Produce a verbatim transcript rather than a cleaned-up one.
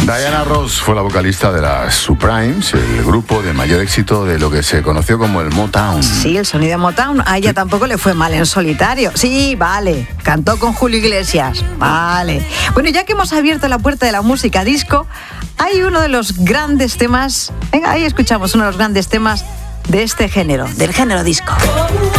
Diana Ross fue la vocalista de las Supremes, el grupo de mayor éxito de lo que se conoció como el Motown. Sí, el sonido de Motown. A ella tampoco le fue mal en solitario. Sí, vale. Cantó con Julio Iglesias. Vale. Bueno, ya que hemos abierto la puerta de la música disco, hay uno de los grandes temas. Venga, ahí escuchamos uno de los grandes temas de este género, del género disco.